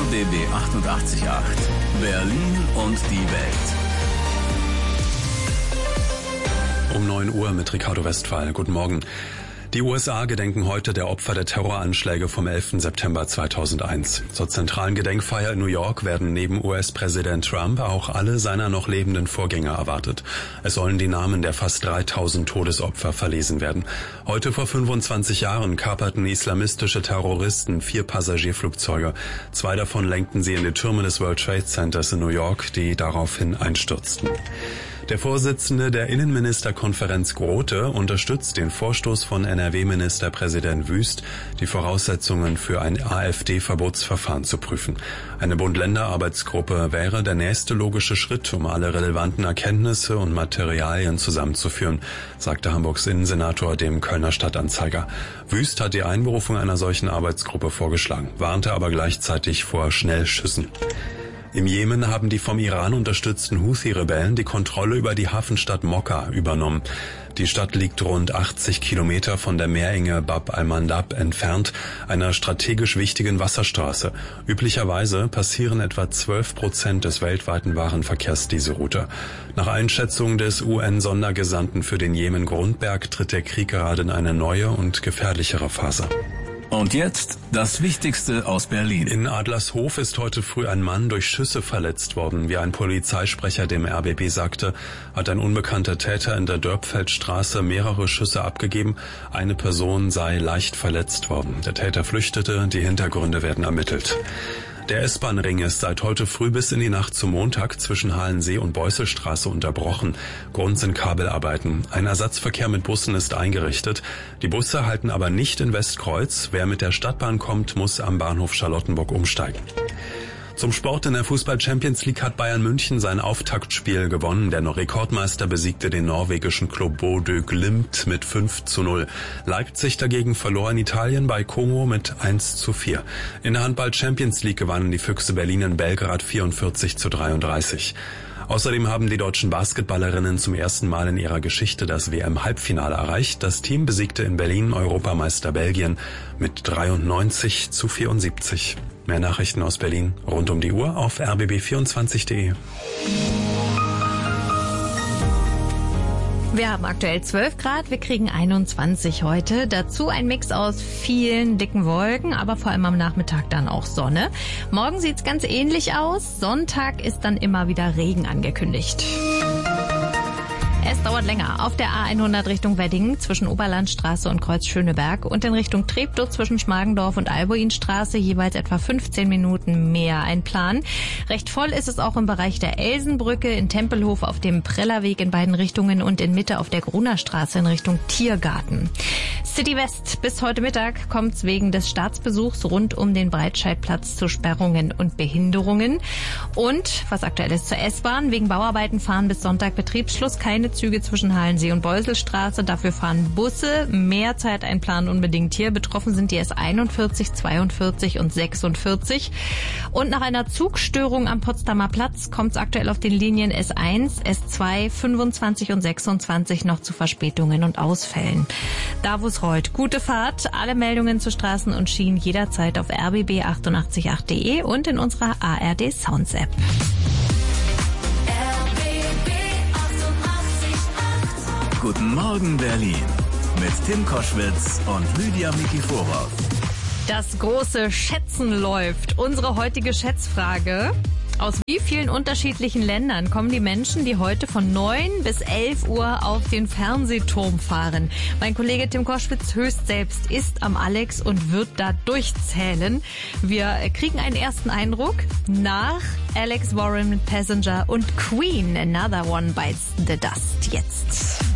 RBB 88.8 Berlin und die Welt. Um 9 Uhr mit Ricardo Westphal. Guten Morgen. Die USA gedenken heute der Opfer der Terroranschläge vom 11. September 2001. Zur zentralen Gedenkfeier in New York werden neben US-Präsident Trump auch alle seiner noch lebenden Vorgänger erwartet. Es sollen die Namen der fast 3000 Todesopfer verlesen werden. Heute vor 25 Jahren kaperten islamistische Terroristen 4 Passagierflugzeuge. 2 davon lenkten sie in die Türme des World Trade Centers in New York, die daraufhin einstürzten. Der Vorsitzende der Innenministerkonferenz Grote unterstützt den Vorstoß von NRW-Ministerpräsident Wüst, die Voraussetzungen für ein AfD-Verbotsverfahren zu prüfen. Eine Bund-Länder-Arbeitsgruppe wäre der nächste logische Schritt, um alle relevanten Erkenntnisse und Materialien zusammenzuführen, sagte Hamburgs Innensenator dem Kölner Stadtanzeiger. Wüst hat die Einberufung einer solchen Arbeitsgruppe vorgeschlagen, warnte aber gleichzeitig vor Schnellschüssen. Im Jemen haben die vom Iran unterstützten Houthi-Rebellen die Kontrolle über die Hafenstadt Mokka übernommen. Die Stadt liegt rund 80 Kilometer von der Meerenge Bab al-Mandab entfernt, einer strategisch wichtigen Wasserstraße. Üblicherweise passieren etwa 12% des weltweiten Warenverkehrs diese Route. Nach Einschätzung des UN-Sondergesandten für den Jemen Grundberg tritt der Krieg gerade in eine neue und gefährlichere Phase. Und jetzt das Wichtigste aus Berlin. In Adlershof ist heute früh ein Mann durch Schüsse verletzt worden. Wie ein Polizeisprecher dem RBB sagte, hat ein unbekannter Täter in der Dörpfeldstraße mehrere Schüsse abgegeben. Eine Person sei leicht verletzt worden. Der Täter flüchtete, die Hintergründe werden ermittelt. Der S-Bahn-Ring ist seit heute früh bis in die Nacht zum Montag zwischen Halensee und Beusselstraße unterbrochen. Grund sind Kabelarbeiten. Ein Ersatzverkehr mit Bussen ist eingerichtet. Die Busse halten aber nicht in Westkreuz. Wer mit der Stadtbahn kommt, muss am Bahnhof Charlottenburg umsteigen. Zum Sport: in der Fußball-Champions League hat Bayern München sein Auftaktspiel gewonnen. Der Rekordmeister besiegte den norwegischen Club Bodø Glimt mit 5:0. Leipzig dagegen verlor in Italien bei Como mit 1:4. In der Handball-Champions League gewannen die Füchse Berlin in Belgrad 44:33. Außerdem haben die deutschen Basketballerinnen zum ersten Mal in ihrer Geschichte das WM-Halbfinale erreicht. Das Team besiegte in Berlin Europameister Belgien mit 93:74. Mehr Nachrichten aus Berlin rund um die Uhr auf rbb24.de. Wir haben aktuell 12 Grad, wir kriegen 21 heute. Dazu ein Mix aus vielen dicken Wolken, aber vor allem am Nachmittag dann auch Sonne. Morgen sieht's ganz ähnlich aus. Sonntag ist dann immer wieder Regen angekündigt. Es dauert länger auf der A100 Richtung Weddingen zwischen Oberlandstraße und Kreuz Schöneberg und in Richtung Treptow zwischen Schmargendorf und Albuinstraße jeweils etwa 15 Minuten mehr einplanen. Recht voll ist es auch im Bereich der Elsenbrücke, in Tempelhof auf dem Prellerweg in beiden Richtungen und in Mitte auf der Grunerstraße in Richtung Tiergarten. City West: bis heute Mittag kommt es wegen des Staatsbesuchs rund um den Breitscheidplatz zu Sperrungen und Behinderungen. Und was aktuell ist zur S-Bahn: wegen Bauarbeiten fahren bis Sonntag Betriebsschluss keine Züge zwischen Halensee und Beusselstraße. Dafür fahren Busse. Mehr Zeit einplanen unbedingt hier. Betroffen sind die S41, 42 und 46. Und nach einer Zugstörung am Potsdamer Platz kommt es aktuell auf den Linien S1, S2, 25 und 26 noch zu Verspätungen und Ausfällen. Da wo es rollt, gute Fahrt. Alle Meldungen zu Straßen und Schienen jederzeit auf rbb888.de und in unserer ARD Sounds App. Guten Morgen Berlin mit Tim Koschwitz und Lydia Mikiforov. Das große Schätzen läuft. Unsere heutige Schätzfrage: Aus wie vielen unterschiedlichen Ländern kommen die Menschen, die heute von 9 bis 11 Uhr auf den Fernsehturm fahren? Mein Kollege Tim Koschwitz höchst selbst ist am Alex und wird da durchzählen. Wir kriegen einen ersten Eindruck nach Alex Warren mit Passenger und Queen, Another One Bites the Dust. Jetzt.